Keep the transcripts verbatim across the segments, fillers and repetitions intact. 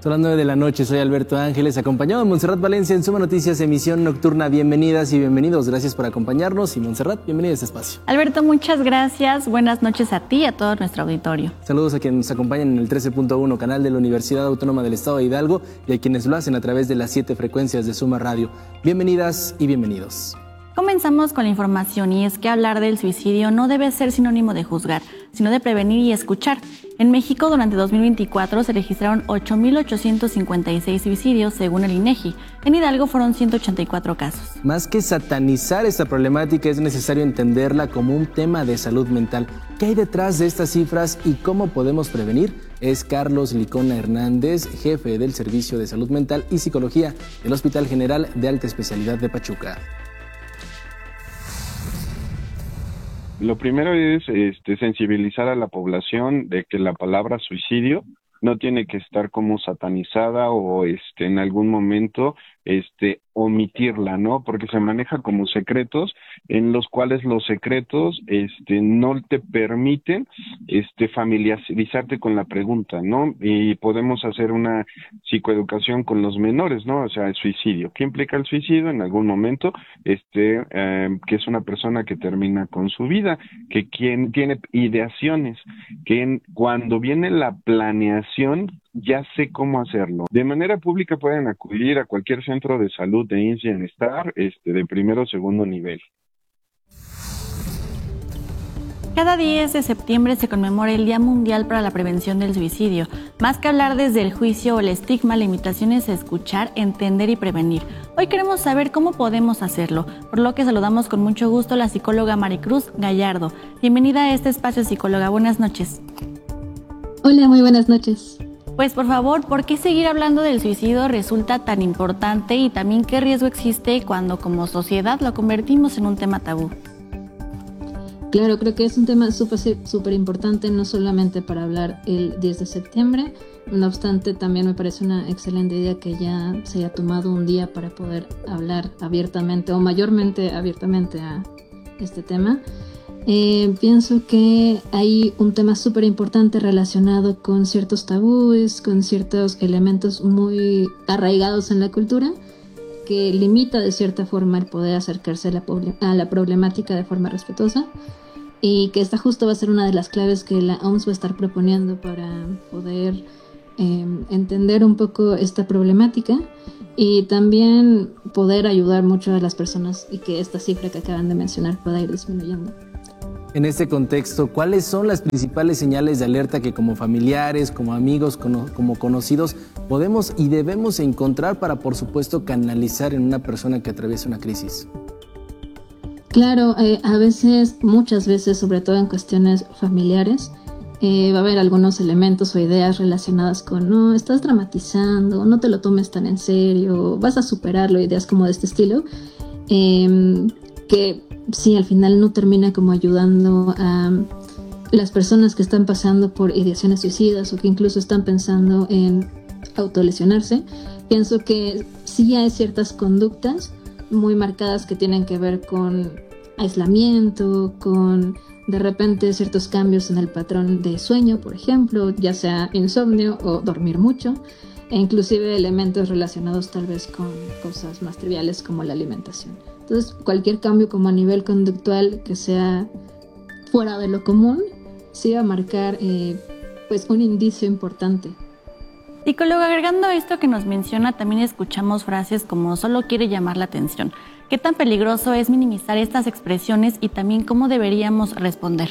Son las nueve de la noche, soy Alberto Ángeles, acompañado de Montserrat Valencia en Suma Noticias, emisión nocturna. Bienvenidas y bienvenidos, gracias por acompañarnos. Y Montserrat, bienvenida a este espacio. Alberto, muchas gracias, buenas noches a ti y a todo nuestro auditorio. Saludos a quienes nos acompañan en el trece punto uno, canal de la Universidad Autónoma del Estado de Hidalgo, y a quienes lo hacen a través de las siete frecuencias de Suma Radio. Bienvenidas y bienvenidos. Comenzamos con la información, y es que hablar del suicidio no debe ser sinónimo de juzgar, sino de prevenir y escuchar. En México, durante dos mil veinticuatro, se registraron ocho mil ochocientos cincuenta y seis suicidios, según el INEGI. En Hidalgo fueron ciento ochenta y cuatro casos. Más que satanizar esta problemática, es necesario entenderla como un tema de salud mental. ¿Qué hay detrás de estas cifras y cómo podemos prevenir? Es Carlos Licona Hernández, jefe del Servicio de Salud Mental y Psicología del Hospital General de Alta Especialidad de Pachuca. Lo primero es este, sensibilizar a la población de que la palabra suicidio no tiene que estar como satanizada o este, en algún momento este, omitirla, ¿no? Porque se maneja como secretos en los cuales los secretos este, no te permiten este, familiarizarte con la pregunta, ¿no? Y podemos hacer una psicoeducación con los menores, ¿no? O sea, el suicidio. ¿Qué implica el suicidio? En algún momento, este, eh, que es una persona que termina con su vida, que quien tiene ideaciones, que en, cuando viene la planeación, ya sé cómo hacerlo. De manera pública pueden acudir a cualquier centro de salud de I M S S Bienestar este, de primero o segundo nivel. Cada diez de septiembre se conmemora el Día Mundial para la Prevención del Suicidio. Más que hablar desde el juicio o el estigma, la invitación es escuchar, entender y prevenir. Hoy queremos saber cómo podemos hacerlo, por lo que saludamos con mucho gusto a la psicóloga Maricruz Gallardo. Bienvenida a este espacio, psicóloga. Buenas noches. Hola, muy buenas noches. Pues por favor, ¿por qué seguir hablando del suicidio resulta tan importante y también qué riesgo existe cuando como sociedad lo convertimos en un tema tabú? Claro, creo que es un tema súper súper importante, no solamente para hablar el diez de septiembre, no obstante también me parece una excelente idea que ya se haya tomado un día para poder hablar abiertamente o mayormente abiertamente a este tema. Eh, pienso que hay un tema súper importante relacionado con ciertos tabúes, con ciertos elementos muy arraigados en la cultura que limita de cierta forma el poder acercarse a la, a la problemática de forma respetuosa, y que esta justo va a ser una de las claves que la O M S va a estar proponiendo para poder eh, entender un poco esta problemática y también poder ayudar mucho a las personas y que esta cifra que acaban de mencionar pueda ir disminuyendo. En este contexto, ¿cuáles son las principales señales de alerta que como familiares, como amigos, como conocidos podemos y debemos encontrar para, por supuesto, canalizar en una persona que atraviesa una crisis? Claro, eh, a veces, muchas veces, sobre todo en cuestiones familiares, eh, va a haber algunos elementos o ideas relacionadas con no, estás dramatizando, no te lo tomes tan en serio, vas a superarlo, ideas como de este estilo, eh, que sí, al final no termina como ayudando a las personas que están pasando por ideaciones suicidas o que incluso están pensando en autolesionarse. Pienso que sí hay ciertas conductas muy marcadas que tienen que ver con aislamiento, con de repente ciertos cambios en el patrón de sueño, por ejemplo, ya sea insomnio o dormir mucho, e inclusive elementos relacionados tal vez con cosas más triviales como la alimentación. Entonces, cualquier cambio como a nivel conductual que sea fuera de lo común, sí va a marcar eh, pues un indicio importante. Psicóloga, agregando esto que nos menciona, también escuchamos frases como solo quiere llamar la atención. ¿Qué tan peligroso es minimizar estas expresiones y también cómo deberíamos responder?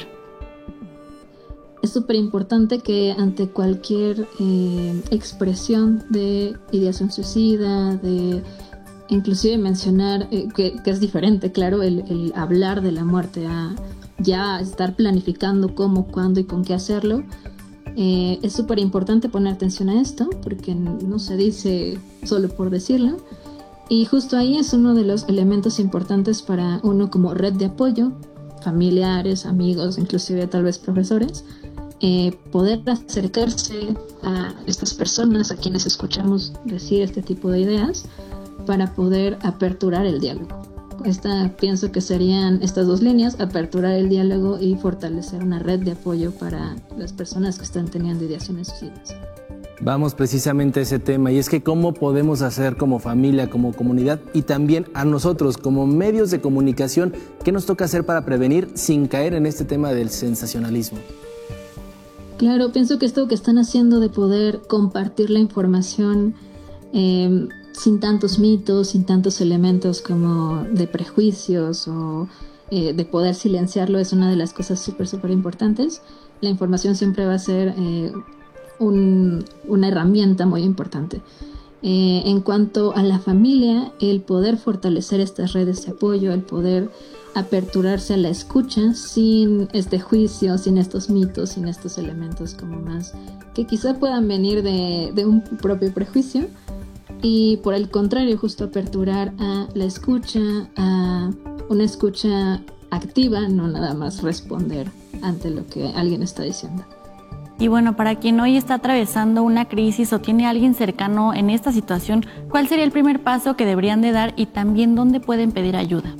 Es súper importante que ante cualquier eh, expresión de ideación suicida, de inclusive mencionar eh, que, que es diferente, claro, el, el hablar de la muerte a ya estar planificando cómo, cuándo y con qué hacerlo. Eh, es súper importante poner atención a esto porque no se dice solo por decirlo, y justo ahí es uno de los elementos importantes para uno como red de apoyo, familiares, amigos, inclusive tal vez profesores, eh, poder acercarse a estas personas a quienes escuchamos decir este tipo de ideas para poder aperturar el diálogo. Esta, pienso que serían estas dos líneas: aperturar el diálogo y fortalecer una red de apoyo para las personas que están teniendo ideaciones suicidas. Vamos precisamente a ese tema, y es que cómo podemos hacer como familia, como comunidad y también a nosotros como medios de comunicación, qué nos toca hacer para prevenir sin caer en este tema del sensacionalismo. Claro, pienso que esto que están haciendo de poder compartir la información eh, sin tantos mitos, sin tantos elementos como de prejuicios o eh, de poder silenciarlo es una de las cosas súper, súper importantes. La información siempre va a ser eh, un, una herramienta muy importante. Eh, en cuanto a la familia, el poder fortalecer estas redes de apoyo, el poder aperturarse a la escucha sin este juicio, sin estos mitos, sin estos elementos como más que quizá puedan venir de, de un propio prejuicio, y por el contrario justo aperturar a la escucha, a una escucha activa, no nada más responder ante lo que alguien está diciendo. Y bueno, para quien hoy está atravesando una crisis o tiene a alguien cercano en esta situación, ¿cuál sería el primer paso que deberían de dar y también dónde pueden pedir ayuda?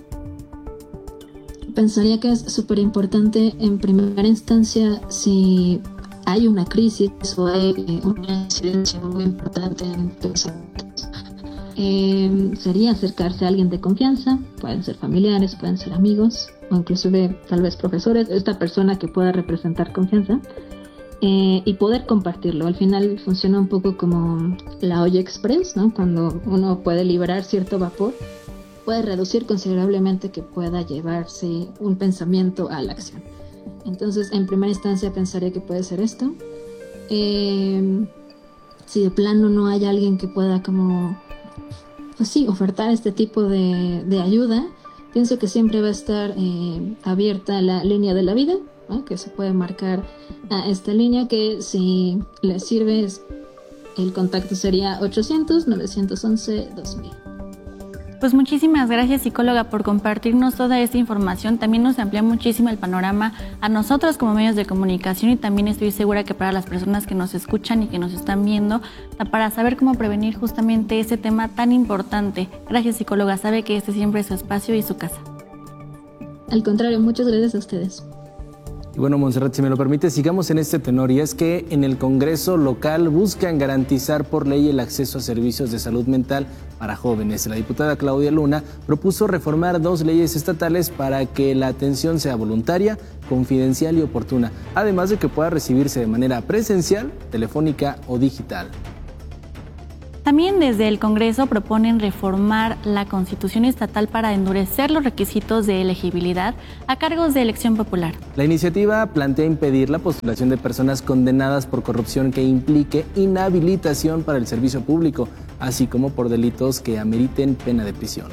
Pensaría que es súper importante en primera instancia, si hay una crisis o hay una incidencia muy importante en pensamientos, eh, sería acercarse a alguien de confianza, pueden ser familiares, pueden ser amigos o inclusive tal vez profesores, esta persona que pueda representar confianza, eh, y poder compartirlo. Al final funciona un poco como la olla express, ¿no? Cuando uno puede liberar cierto vapor, puede reducir considerablemente que pueda llevarse un pensamiento a la acción. Entonces, en primera instancia pensaría que puede ser esto. Eh, si de plano no hay alguien que pueda como, pues sí, ofertar este tipo de, de ayuda, pienso que siempre va a estar eh, abierta la línea de la vida, ¿no? Que se puede marcar a esta línea, que si le sirve, el contacto sería ochocientos, novecientos once, dos mil. Pues muchísimas gracias, psicóloga, por compartirnos toda esta información. También nos amplía muchísimo el panorama a nosotros como medios de comunicación, y también estoy segura que para las personas que nos escuchan y que nos están viendo, para saber cómo prevenir justamente ese tema tan importante. Gracias, psicóloga. Sabe que este siempre es su espacio y su casa. Al contrario, muchas gracias a ustedes. Y bueno, Montserrat, si me lo permite, sigamos en este tenor, y es que en el Congreso local buscan garantizar por ley el acceso a servicios de salud mental para jóvenes. La diputada Claudia Luna propuso reformar dos leyes estatales para que la atención sea voluntaria, confidencial y oportuna, además de que pueda recibirse de manera presencial, telefónica o digital. También desde el Congreso proponen reformar la Constitución estatal para endurecer los requisitos de elegibilidad a cargos de elección popular. La iniciativa plantea impedir la postulación de personas condenadas por corrupción que implique inhabilitación para el servicio público, así como por delitos que ameriten pena de prisión.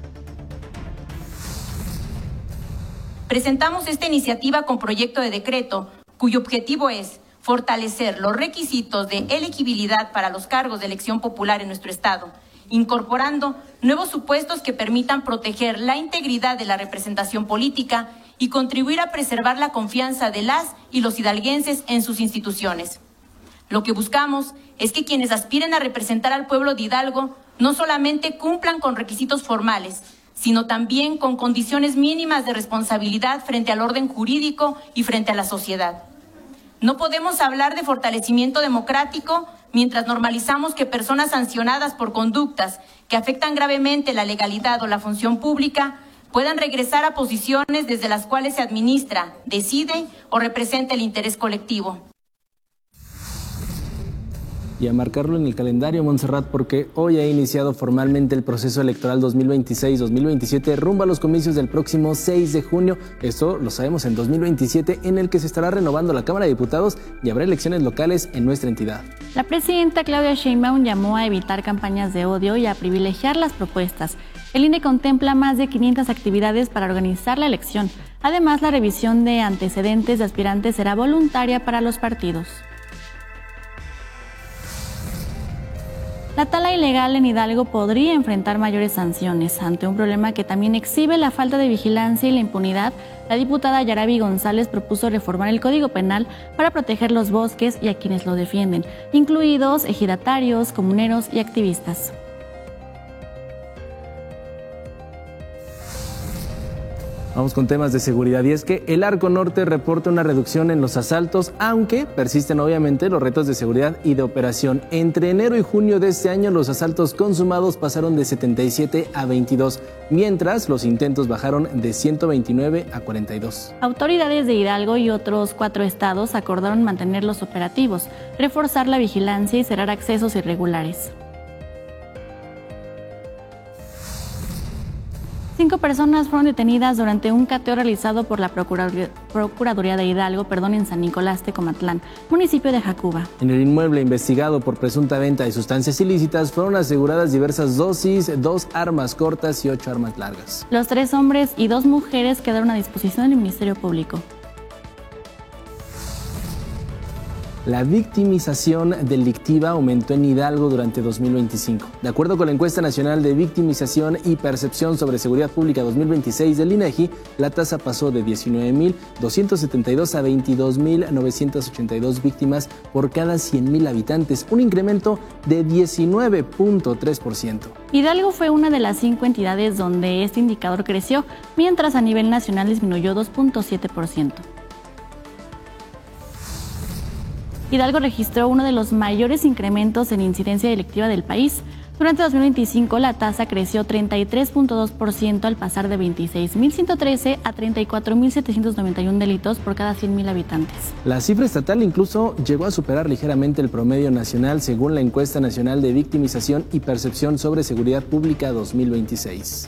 Presentamos esta iniciativa con proyecto de decreto, cuyo objetivo es fortalecer los requisitos de elegibilidad para los cargos de elección popular en nuestro Estado, incorporando nuevos supuestos que permitan proteger la integridad de la representación política y contribuir a preservar la confianza de las y los hidalguenses en sus instituciones. Lo que buscamos es que quienes aspiren a representar al pueblo de Hidalgo no solamente cumplan con requisitos formales, sino también con condiciones mínimas de responsabilidad frente al orden jurídico y frente a la sociedad. No podemos hablar de fortalecimiento democrático mientras normalizamos que personas sancionadas por conductas que afectan gravemente la legalidad o la función pública puedan regresar a posiciones desde las cuales se administra, decide o representa el interés colectivo. Y a marcarlo en el calendario, Montserrat, porque hoy ha iniciado formalmente el proceso electoral dos mil veintiséis dos mil veintisiete rumbo a los comicios del próximo seis de junio. Esto lo sabemos en dos mil veintisiete, en el que se estará renovando la Cámara de Diputados y habrá elecciones locales en nuestra entidad. La presidenta Claudia Sheinbaum llamó a evitar campañas de odio y a privilegiar las propuestas. El I N E contempla más de quinientas actividades para organizar la elección. Además, la revisión de antecedentes de aspirantes será voluntaria para los partidos. La tala ilegal en Hidalgo podría enfrentar mayores sanciones. Ante un problema que también exhibe la falta de vigilancia y la impunidad, la diputada Yarabi González propuso reformar el Código Penal para proteger los bosques y a quienes lo defienden, incluidos ejidatarios, comuneros y activistas. Vamos con temas de seguridad, y es que el Arco Norte reporta una reducción en los asaltos, aunque persisten obviamente los retos de seguridad y de operación. Entre enero y junio de este año los asaltos consumados pasaron de setenta y siete a veintidós, mientras los intentos bajaron de ciento veintinueve a cuarenta y dos. Autoridades de Hidalgo y otros cuatro estados acordaron mantener los operativos, reforzar la vigilancia y cerrar accesos irregulares. Cinco personas fueron detenidas durante un cateo realizado por la Procuraduría, Procuraduría de Hidalgo, perdón, en San Nicolás Tecomatlán, municipio de Jacuba. En el inmueble investigado por presunta venta de sustancias ilícitas fueron aseguradas diversas dosis, dos armas cortas y ocho armas largas. Los tres hombres y dos mujeres quedaron a disposición del Ministerio Público. La victimización delictiva aumentó en Hidalgo durante dos mil veinticinco. De acuerdo con la encuesta nacional de victimización y percepción sobre seguridad pública dos mil veintiséis del INEGI, la tasa pasó de diecinueve mil doscientos setenta y dos a veintidós mil novecientos ochenta y dos víctimas por cada cien mil habitantes, un incremento de diecinueve punto tres por ciento. Hidalgo fue una de las cinco entidades donde este indicador creció, mientras a nivel nacional disminuyó dos punto siete por ciento. Hidalgo registró uno de los mayores incrementos en incidencia delictiva del país. Durante dos mil veinticinco, la tasa creció treinta y tres punto dos por ciento al pasar de veintiséis mil ciento trece a treinta y cuatro mil setecientos noventa y uno delitos por cada cien mil habitantes. La cifra estatal incluso llegó a superar ligeramente el promedio nacional según la encuesta nacional de victimización y percepción sobre seguridad pública dos mil veintiséis.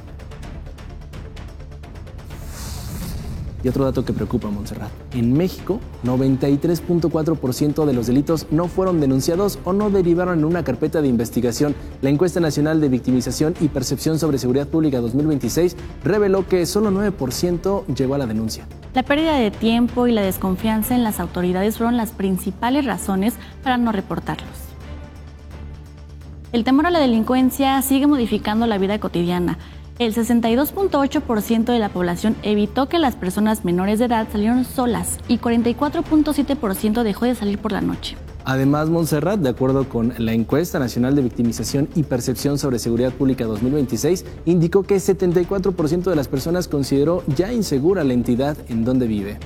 Y otro dato que preocupa a Montserrat. En México, noventa y tres punto cuatro por ciento de los delitos no fueron denunciados o no derivaron en una carpeta de investigación. La encuesta nacional de victimización y percepción sobre seguridad pública dos mil veintiséis reveló que solo nueve por ciento llegó a la denuncia. La pérdida de tiempo y la desconfianza en las autoridades fueron las principales razones para no reportarlos. El temor a la delincuencia sigue modificando la vida cotidiana. El sesenta y dos punto ocho por ciento de la población evitó que las personas menores de edad salieran solas y cuarenta y cuatro punto siete por ciento dejó de salir por la noche. Además, Montserrat, de acuerdo con la encuesta nacional de victimización y percepción sobre seguridad pública dos mil veintiséis, indicó que setenta y cuatro por ciento de las personas consideró ya insegura la entidad en donde vive.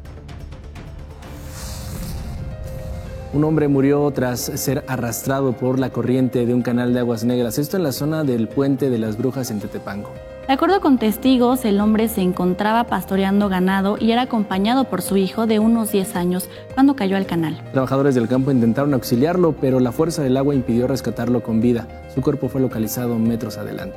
Un hombre murió tras ser arrastrado por la corriente de un canal de aguas negras, esto en la zona del Puente de las Brujas en Tetepango. De acuerdo con testigos, el hombre se encontraba pastoreando ganado y era acompañado por su hijo de unos diez años cuando cayó al canal. Trabajadores del campo intentaron auxiliarlo, pero la fuerza del agua impidió rescatarlo con vida. Su cuerpo fue localizado metros adelante.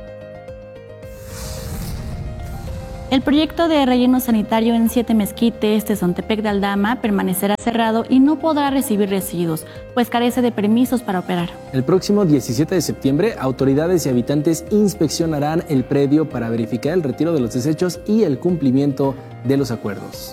El proyecto de relleno sanitario en Siete Mezquites, Tezontepec de Aldama, permanecerá cerrado y no podrá recibir residuos, pues carece de permisos para operar. El próximo diecisiete de septiembre, autoridades y habitantes inspeccionarán el predio para verificar el retiro de los desechos y el cumplimiento de los acuerdos.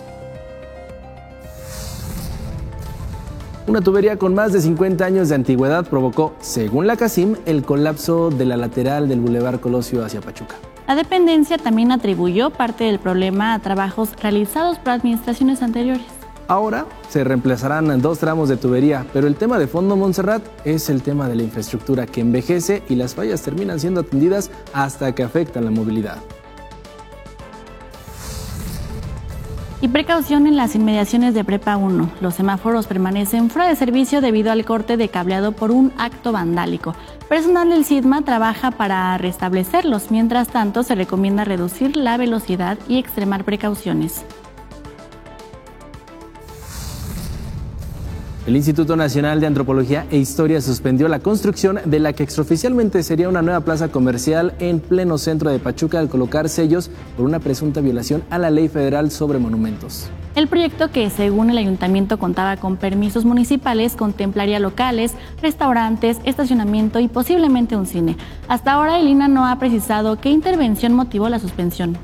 Una tubería con más de cincuenta años de antigüedad provocó, según la CACIM, el colapso de la lateral del Boulevard Colosio hacia Pachuca. La dependencia también atribuyó parte del problema a trabajos realizados por administraciones anteriores. Ahora se reemplazarán dos tramos de tubería, pero el tema de fondo, Montserrat, es el tema de la infraestructura que envejece y las fallas terminan siendo atendidas hasta que afectan la movilidad. Y precaución en las inmediaciones de Prepa uno. Los semáforos permanecen fuera de servicio debido al corte de cableado por un acto vandálico. Personal del SIDMA trabaja para restablecerlos. Mientras tanto, se recomienda reducir la velocidad y extremar precauciones. El Instituto Nacional de Antropología e Historia suspendió la construcción de la que extraoficialmente sería una nueva plaza comercial en pleno centro de Pachuca al colocar sellos por una presunta violación a la Ley Federal sobre Monumentos. El proyecto, que según el ayuntamiento contaba con permisos municipales, contemplaría locales, restaurantes, estacionamiento y posiblemente un cine. Hasta ahora el I N A no ha precisado qué intervención motivó la suspensión.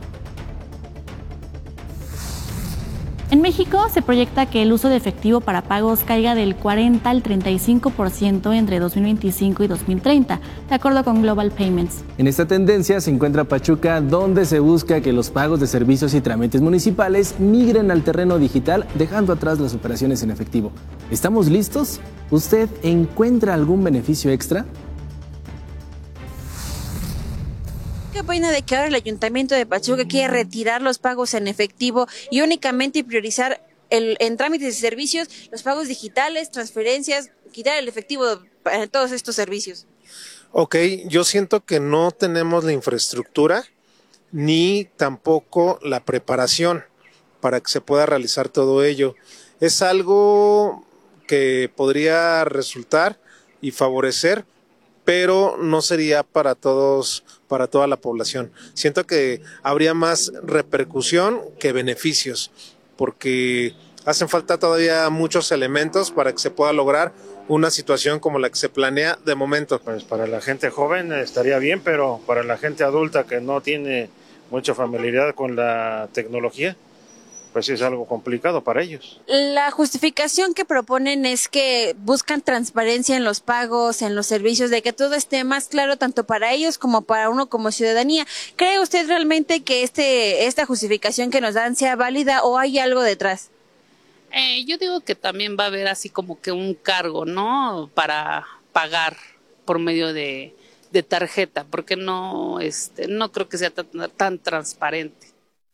En México se proyecta que el uso de efectivo para pagos caiga del cuarenta al treinta y cinco por ciento entre dos mil veinticinco y dos mil treinta, de acuerdo con Global Payments. En esta tendencia se encuentra Pachuca, donde se busca que los pagos de servicios y trámites municipales migren al terreno digital, dejando atrás las operaciones en efectivo. ¿Estamos listos? ¿Usted encuentra algún beneficio extra? ¿Qué opina de que ahora el Ayuntamiento de Pachuca quiere retirar los pagos en efectivo y únicamente priorizar el, en trámites y servicios los pagos digitales, transferencias, quitar el efectivo para todos estos servicios? Ok, yo siento que no tenemos la infraestructura ni tampoco la preparación para que se pueda realizar todo ello. Es algo que podría resultar y favorecer, pero no sería para todos, para toda la población. Siento que habría más repercusión que beneficios, porque hacen falta todavía muchos elementos para que se pueda lograr una situación como la que se planea de momento. Pues para la gente joven estaría bien, pero para la gente adulta que no tiene mucha familiaridad con la tecnología, pues es algo complicado para ellos. La justificación que proponen es que buscan transparencia en los pagos, en los servicios, de que todo esté más claro tanto para ellos como para uno como ciudadanía. ¿Cree usted realmente que este esta justificación que nos dan sea válida o hay algo detrás? Eh, yo digo que también va a haber así como que un cargo, ¿no? Para pagar por medio de, de tarjeta, porque no, este, no creo que sea tan, tan transparente.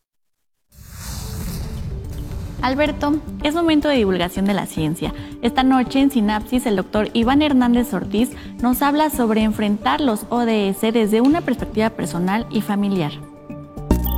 Alberto, es momento de divulgación de la ciencia. Esta noche en Sinapsis el doctor Iván Hernández Ortiz nos habla sobre enfrentar los O D S desde una perspectiva personal y familiar.